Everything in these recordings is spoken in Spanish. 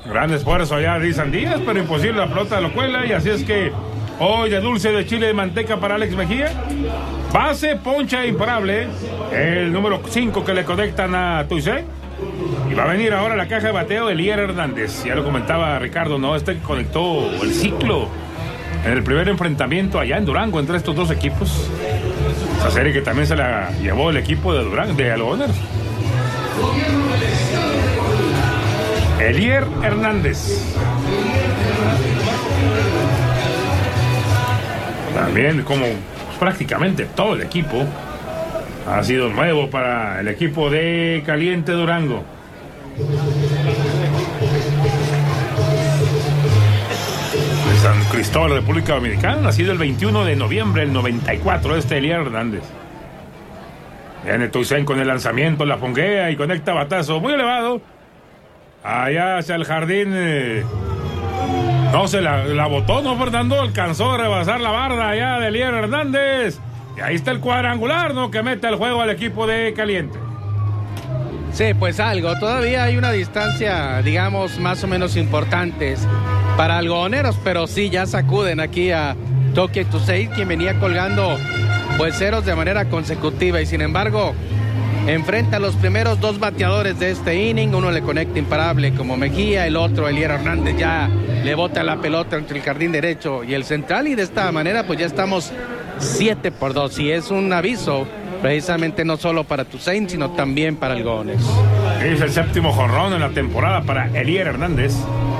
Gran esfuerzo allá de Isan Díaz, pero imposible, la pelota lo cuela, y así es que hoy de dulce de chile de manteca para Alex Mejía. Base, poncha imparable, el número 5 que le conectan a Tuisé. Y va a venir ahora la caja de bateo de Elier Hernández. Ya lo comentaba Ricardo, ¿no? Este que conectó el ciclo en el primer enfrentamiento allá en Durango entre estos dos equipos. Esa serie que también se la llevó el equipo de Durango, de Algodoneros. Elier Hernández. También, como prácticamente todo el equipo, ha sido nuevo para el equipo de Caliente Durango. De San Cristóbal, República Dominicana, nacido el 21 de noviembre del 94, Elier Hernández. Viene Tuisén con el lanzamiento, la fonguea y conecta batazo muy elevado. Allá hacia el jardín. No se la botó, ¿no, Fernando? Alcanzó a rebasar la barda allá de Elier Hernández. Y ahí está el cuadrangular, ¿no?, que mete al juego al equipo de Caliente. Sí, pues algo. Todavía hay una distancia, digamos, más o menos importantes para algodoneros, pero sí, ya sacuden aquí a Toque Tuisé, quien venía colgando pues ceros de manera consecutiva, y sin embargo enfrenta a los primeros dos bateadores de este inning. Uno le conecta imparable como Mejía, el otro, Elier Hernández, ya le bota la pelota entre el jardín derecho y el central, y de esta manera pues ya estamos 7-2, y es un aviso precisamente no solo para Tuisé, sino también para Algodones. Es el séptimo jonrón en la temporada para Elier Hernández,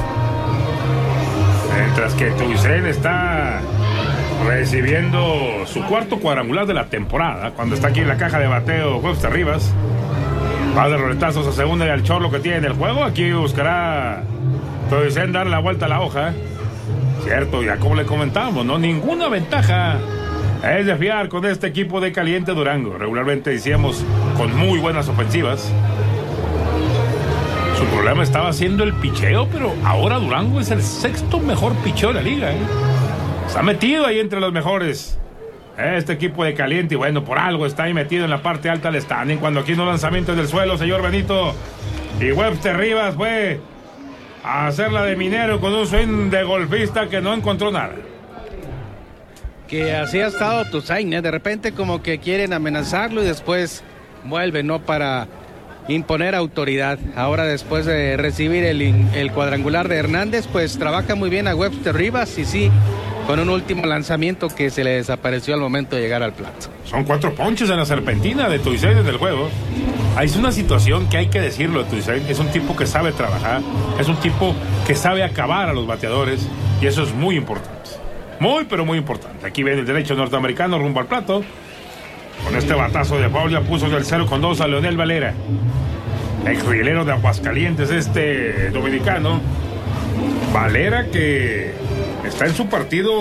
mientras que Tuisé está recibiendo su cuarto cuadrangular de la temporada, cuando está aquí en la caja de bateo Webster Rivas. Va de roletazos a segunda y al chorro que tiene en el juego. Aquí buscará Tuisé dar la vuelta a la hoja. Cierto, ya como le comentábamos, ¿no? Ninguna ventaja es de fiar con este equipo de Caliente Durango. Regularmente decíamos con muy buenas ofensivas. Su problema estaba siendo el picheo, pero ahora Durango es el sexto mejor picheo de la liga, ¿eh? Está metido ahí entre los mejores este equipo de Caliente, y bueno, por algo está ahí metido en la parte alta del standing. Cuando aquí no lanzamientos del suelo, señor Benito, y Webster Rivas fue a hacerla de minero con un swing de golfista que no encontró nada. Que así ha estado Tuisé, ¿eh? De repente como que quieren amenazarlo y después vuelve, ¿no?, para imponer autoridad. Ahora, después de recibir el cuadrangular de Hernández, pues trabaja muy bien a Webster Rivas, y sí, con un último lanzamiento que se le desapareció al momento de llegar al plato. Son 4 ponches en la serpentina de Tuisé desde el juego. Es una situación que hay que decirlo. Tuisé es un tipo que sabe trabajar, es un tipo que sabe acabar a los bateadores, y eso es muy importante. Muy, pero muy importante. Aquí viene el derecho norteamericano rumbo al plato. Con este batazo de foul ya puso del 0-2 a Leonel Valera, ex rielero de Aguascalientes, dominicano. Valera, que está en su partido.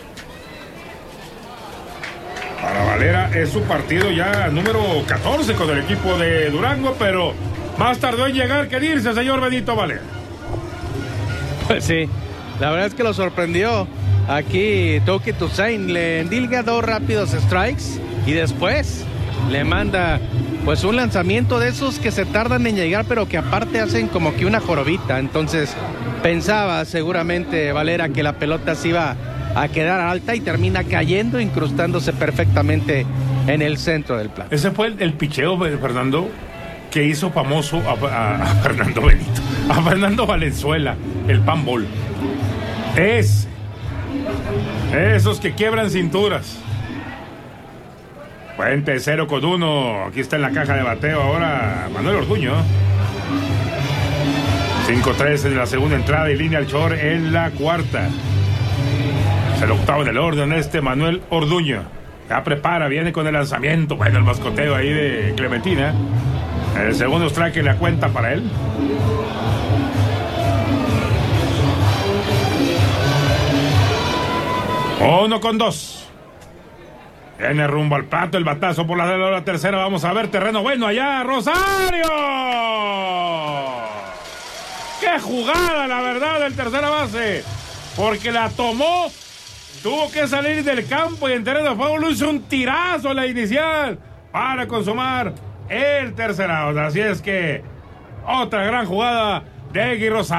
Para Valera es su partido ya número 14 con el equipo de Durango, pero más tardó en llegar que en irse, señor Benito Valera. Pues sí, la verdad es que lo sorprendió. Aquí Toque Tuisé le endilga 2 rápidos strikes y después le manda pues un lanzamiento de esos que se tardan en llegar, pero que aparte hacen como que una jorobita. Entonces pensaba seguramente Valera que la pelota se iba a quedar alta, y termina cayendo, incrustándose perfectamente en el centro del plato. Ese fue el picheo, Fernando, que hizo famoso a Fernando Benito, a Fernando Valenzuela, el panball. Esos que quiebran cinturas. Puente 0-1. Aquí está en la caja de bateo ahora Manuel Orduño. 5-3 en la segunda entrada y línea al short en la cuarta. Es el octavo del orden Manuel Orduño. Ya prepara, viene con el lanzamiento. Bueno, el mascoteo ahí de Clementina. El segundo strike en la cuenta para él. Uno con 2. Viene rumbo al plato el batazo por la tercera. Vamos a ver, terreno bueno allá, Rosario. ¡Qué jugada, la verdad, del tercera base! Porque la tomó, tuvo que salir del campo y en terreno de juego lo hizo un tirazo a la inicial para consumar el tercer out. Así es que otra gran jugada de Egui Rosario.